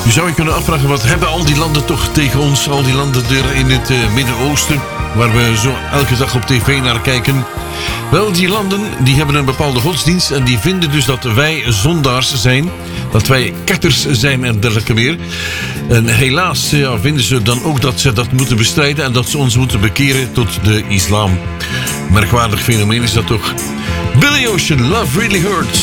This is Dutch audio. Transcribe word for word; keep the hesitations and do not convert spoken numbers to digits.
Je zou je kunnen afvragen, wat hebben al die landen toch tegen ons? Al die landen er in het uh, Midden-Oosten, waar we zo elke dag op tv naar kijken. Wel, die landen die hebben een bepaalde godsdienst en die vinden dus dat wij zondaars zijn. Dat wij ketters zijn en dergelijke meer. En helaas ja, vinden ze dan ook dat ze dat moeten bestrijden en dat ze ons moeten bekeren tot de islam. Merkwaardig fenomeen is dat toch. Billy Ocean, Love Really Hurts.